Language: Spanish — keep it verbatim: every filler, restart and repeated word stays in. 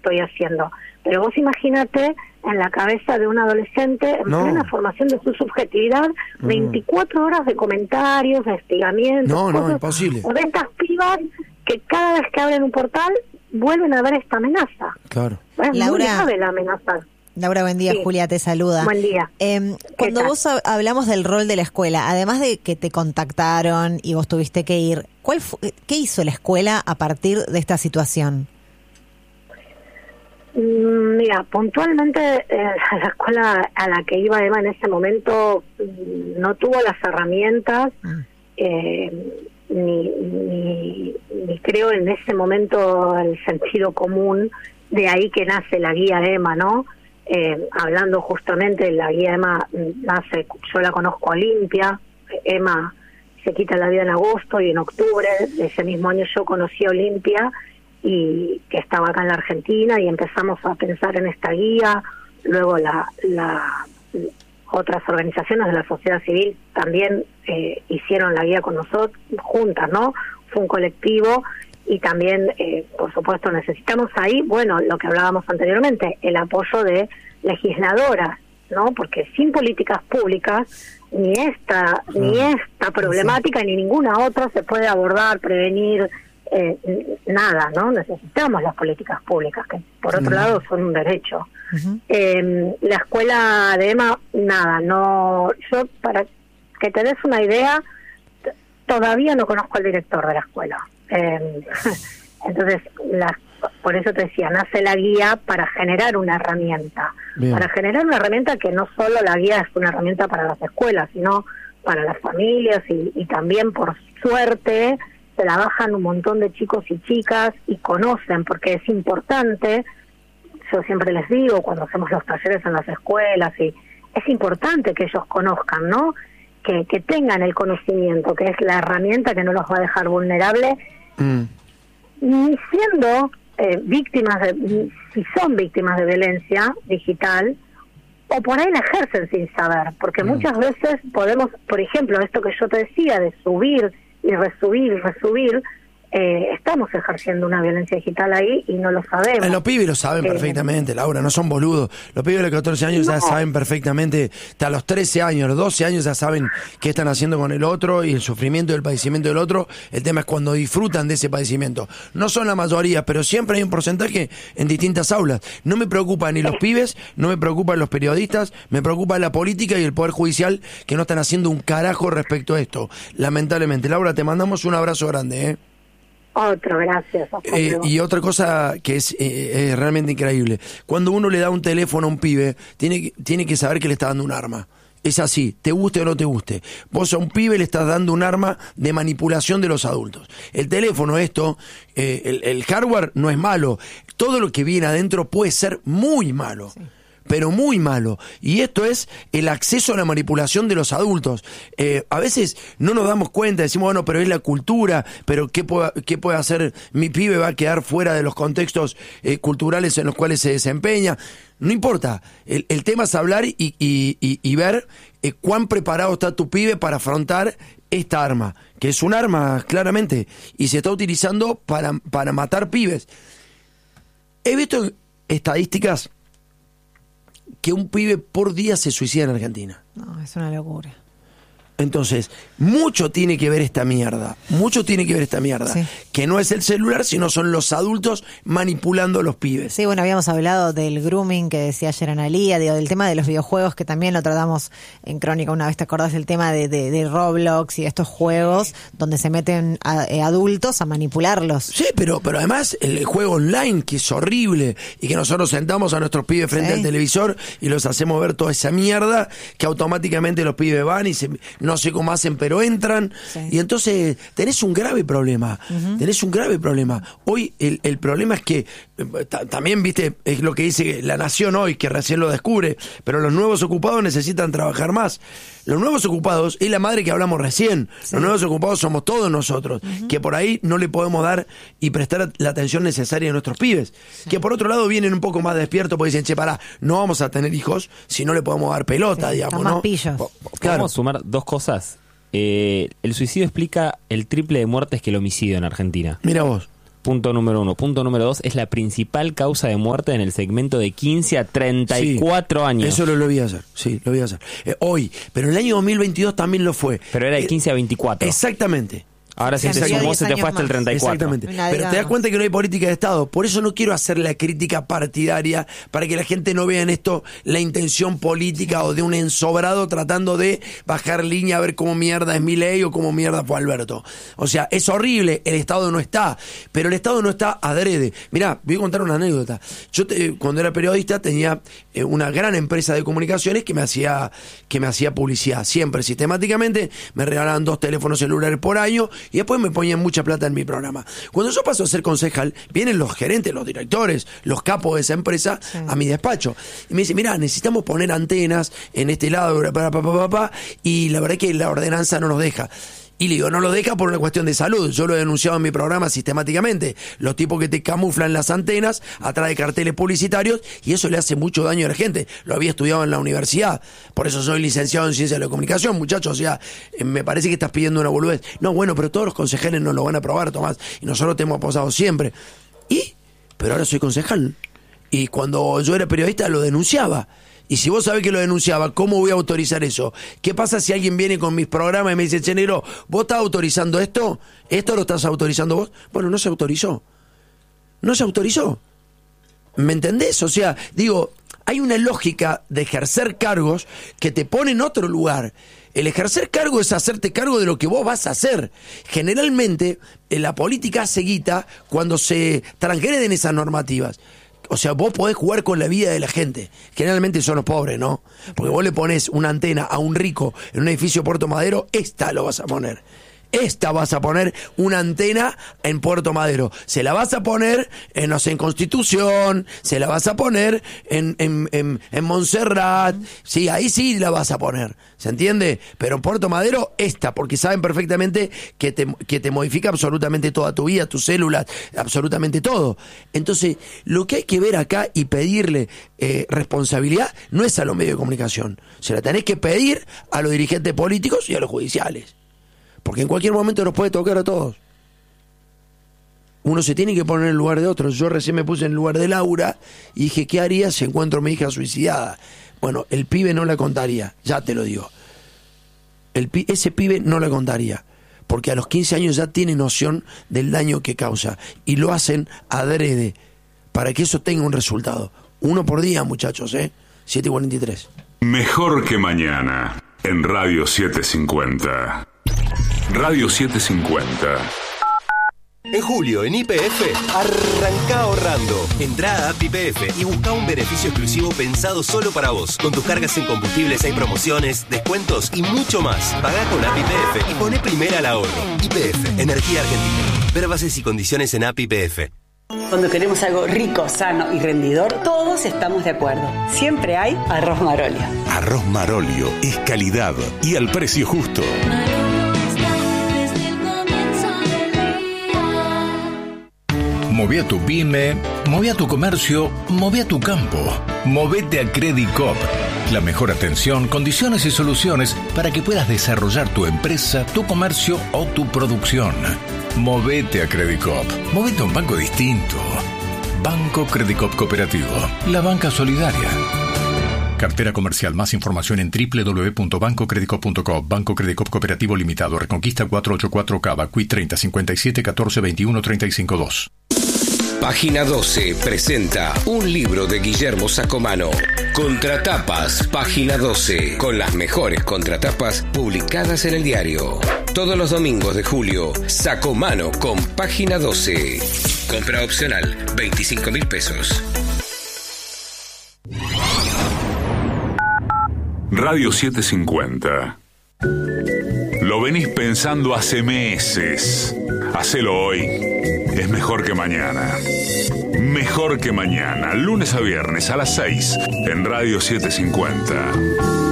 estoy haciendo. Pero vos imagínate en la cabeza de un adolescente en no. plena formación de su subjetividad, mm. veinticuatro horas de comentarios, de hostigamientos, no, no, cosas, imposible. O de estas pibas que cada vez que abren un portal vuelven a ver esta amenaza. Claro. Es Laura, muy grave la amenaza. Laura, buen día. Sí. Julia te saluda. Buen día. Eh, cuando tal? vos hablamos del rol de la escuela, además de que te contactaron y vos tuviste que ir, ¿cuál fue, ¿qué hizo la escuela a partir de esta situación? Mira, puntualmente eh, la escuela a la que iba Emma en ese momento no tuvo las herramientas, mm. eh, ni, ni, ni creo en ese momento el sentido común, de ahí que nace la guía Emma, ¿no? Eh, hablando justamente, la guía Emma nace, yo la conozco a Olimpia, Emma se quita la vida en agosto y en octubre de ese mismo año yo conocí a Olimpia, y que estaba acá en la Argentina, y empezamos a pensar en esta guía. Luego la, la otras organizaciones de la sociedad civil también eh, hicieron la guía con nosotros, juntas, ¿no? Fue un colectivo, y también, eh, por supuesto, necesitamos ahí, bueno, lo que hablábamos anteriormente, el apoyo de legisladoras, ¿no? Porque sin políticas públicas, ni esta, ah, ni esta problemática, sí. ni ninguna otra se puede abordar, prevenir, Eh, nada, ¿no? Necesitamos las políticas públicas, que por otro uh-huh. lado son un derecho. Uh-huh. Eh, la escuela de Emma, nada, no, yo para que te des una idea, t- todavía no conozco al director de la escuela. Eh, entonces, la, por eso te decía, nace la guía para generar una herramienta, Bien. para generar una herramienta que no solo la guía es una herramienta para las escuelas, sino para las familias, y, y también, por suerte, se la bajan un montón de chicos y chicas y conocen, porque es importante, yo siempre les digo cuando hacemos los talleres en las escuelas, y es importante que ellos conozcan, ¿no? Que, que tengan el conocimiento, que es la herramienta que no los va a dejar vulnerables, mm. ni siendo eh, víctimas de, si son víctimas de violencia digital, o por ahí la ejercen sin saber, porque mm. muchas veces podemos, por ejemplo, esto que yo te decía de subir y resubir y resubir, eh, estamos ejerciendo una violencia digital ahí y no lo sabemos. Eh, los pibes lo saben eh, perfectamente, Laura, no son boludos. Los pibes de los catorce años no. ya saben perfectamente, hasta los trece años, los doce años ya saben qué están haciendo con el otro y el sufrimiento y el padecimiento del otro. El tema es cuando disfrutan de ese padecimiento. No son la mayoría, pero siempre hay un porcentaje en distintas aulas. No me preocupan ni los pibes, no me preocupan los periodistas, me preocupa la política y el Poder Judicial, que no están haciendo un carajo respecto a esto, lamentablemente. Laura, te mandamos un abrazo grande, ¿eh? Otro, gracias. Eh, y otra cosa que es, eh, es realmente increíble, cuando uno le da un teléfono a un pibe, tiene, tiene que saber que le está dando un arma. Es así, te guste o no te guste. Vos a un pibe le estás dando un arma de manipulación de los adultos. El teléfono, esto, eh, el, el hardware no es malo. Todo lo que viene adentro puede ser muy malo. Sí. Pero muy malo. Y esto es el acceso a la manipulación de los adultos. Eh, a veces no nos damos cuenta, decimos, bueno, pero es la cultura, pero ¿qué puede, qué puede hacer? Mi pibe va a quedar fuera de los contextos eh, culturales en los cuales se desempeña. No importa. El, el tema es hablar y, y, y, y ver eh, cuán preparado está tu pibe para afrontar esta arma, que es un arma, claramente, y se está utilizando para, para matar pibes. He visto estadísticas que un pibe por día se suicida en Argentina. No, es una locura. Entonces, mucho tiene que ver esta mierda, mucho tiene que ver esta mierda, sí. que no es el celular, sino son los adultos manipulando a los pibes. Sí, bueno, habíamos hablado del grooming que decía ayer Analía, digo, del tema de los videojuegos, que también lo tratamos en Crónica una vez, ¿te acordás? El tema de, de, de Roblox y estos juegos donde se meten a, eh, adultos a manipularlos. Sí, pero, pero además el juego online, que es horrible, y que nosotros sentamos a nuestros pibes frente sí. al televisor y los hacemos ver toda esa mierda, que automáticamente los pibes van y se... no sé cómo hacen, pero entran, sí. y entonces tenés un grave problema, uh-huh. tenés un grave problema. Hoy el, el problema es que, t- también, viste, es lo que dice La Nación hoy, que recién lo descubre, pero los nuevos ocupados necesitan trabajar más. Los nuevos ocupados es la madre que hablamos recién, sí. los nuevos ocupados somos todos nosotros, uh-huh. que por ahí no le podemos dar y prestar la atención necesaria a nuestros pibes, sí. que por otro lado vienen un poco más despiertos porque dicen, che, pará, no vamos a tener hijos si no le podemos dar pelota, sí, digamos, ¿no? Pillos. Claro. Vamos a sumar dos cosas. Eh, el suicidio explica el triple de muertes que el homicidio en Argentina. Mira vos. Punto número uno. Punto número dos, es la principal causa de muerte en el segmento de quince a treinta y cuatro sí, años. Eso lo, lo voy a hacer, sí, lo voy a hacer. Eh, hoy, pero en el año dos mil veintidós también lo fue. Pero era de quince a veinticuatro. Exactamente. Ahora si te sumó se te fue hasta el treinta y cuatro. Exactamente. Pero te das cuenta que no hay política de Estado. Por eso no quiero hacer la crítica partidaria para que la gente no vea en esto la intención política o de un ensobrado tratando de bajar línea a ver cómo mierda es Milei o cómo mierda fue Alberto. O sea, es horrible, el Estado no está, pero el Estado no está adrede. Mirá, voy a contar una anécdota. Yo te, cuando era periodista tenía eh, una gran empresa de comunicaciones que me hacía que me hacía publicidad. Siempre, sistemáticamente, me regalaban dos teléfonos celulares por año y después me ponían mucha plata en mi programa. Cuando yo paso a ser concejal, vienen los gerentes, los directores, los capos de esa empresa sí. a mi despacho. Y me dicen, mirá, necesitamos poner antenas en este lado, pa, pa, pa, pa, pa, y la verdad es que la ordenanza no nos deja. Y le digo, no lo deja por una cuestión de salud. Yo lo he denunciado en mi programa sistemáticamente. Los tipos que te camuflan las antenas atrás de carteles publicitarios y eso le hace mucho daño a la gente. Lo había estudiado en la universidad. Por eso soy licenciado en Ciencias de la Comunicación, muchachos. O sea, me parece que estás pidiendo una boludez. No, bueno, pero todos los concejales no lo van a aprobar, Tomás. Y nosotros te hemos aposado siempre. ¿Y? Pero ahora soy concejal. Y cuando yo era periodista lo denunciaba. Y si vos sabés que lo denunciaba, ¿cómo voy a autorizar eso? ¿Qué pasa si alguien viene con mis programas y me dice, che, negro, ¿vos estás autorizando esto? ¿Esto lo estás autorizando vos? Bueno, no se autorizó. No se autorizó. ¿Me entendés? O sea, digo, hay una lógica de ejercer cargos que te pone en otro lugar. El ejercer cargo es hacerte cargo de lo que vos vas a hacer. Generalmente, en la política se guita cuando se transgreden esas normativas. O sea, vos podés jugar con la vida de la gente. Generalmente son los pobres, ¿no? Porque vos le pones una antena a un rico en un edificio de Puerto Madero, esta lo vas a poner. Esta vas a poner una antena en Puerto Madero. Se la vas a poner en, no sé, en Constitución, se la vas a poner en, en, en, en Montserrat. Sí, ahí sí la vas a poner. ¿Se entiende? Pero en Puerto Madero, esta, porque saben perfectamente que te, que te modifica absolutamente toda tu vida, tus células, absolutamente todo. Entonces, lo que hay que ver acá y pedirle eh, responsabilidad no es a los medios de comunicación. Se la tenés que pedir a los dirigentes políticos y a los judiciales. Porque en cualquier momento nos puede tocar a todos. Uno se tiene que poner en el lugar de otros. Yo recién me puse en el lugar de Laura y dije, ¿qué haría si encuentro a mi hija suicidada? Bueno, el pibe no la contaría, ya te lo digo. El pi- ese pibe no la contaría. Porque a los quince años ya tiene noción del daño que causa. Y lo hacen adrede para que eso tenga un resultado. Uno por día, muchachos, ¿eh? siete cuarenta y tres. Mejor que mañana, en Radio setecientos cincuenta. Radio setecientos cincuenta. En julio, en Y P F, arranca ahorrando. Entrá a App Y P F y busca un beneficio exclusivo pensado solo para vos. Con tus cargas en combustibles hay promociones, descuentos y mucho más. Pagá con App Y P F y poné primera al ahorro. Y P F, Energía Argentina. Ver bases y condiciones en App Y P F. Cuando queremos algo rico, sano y rendidor, todos estamos de acuerdo. Siempre hay arroz Marolio. Arroz Marolio es calidad y al precio justo. Moví a tu pyme, moví a tu comercio, moví a tu campo. Movete a Credicop. La mejor atención, condiciones y soluciones para que puedas desarrollar tu empresa, tu comercio o tu producción. Movete a Credicop. Movete a un banco distinto. Banco Credicop Cooperativo. La banca solidaria. Cartera comercial. Más información en doble u doble u doble u punto banco credicop punto com. Banco Credicop Cooperativo Limitado. Reconquista cuatrocientos ochenta y cuatro Cava. Q I treinta cincuenta y siete catorce veintiuno treinta y cinco dos. Página doce presenta un libro de Guillermo Sacomano. Contratapas, Página doce, con las mejores contratapas publicadas en el diario. Todos los domingos de julio, Sacomano con Página doce. Compra opcional, veinticinco mil pesos. Radio setecientos cincuenta. Lo venís pensando hace meses. Hacelo hoy. Es mejor que mañana. Mejor que mañana. Lunes a viernes a las seis en Radio setecientos cincuenta.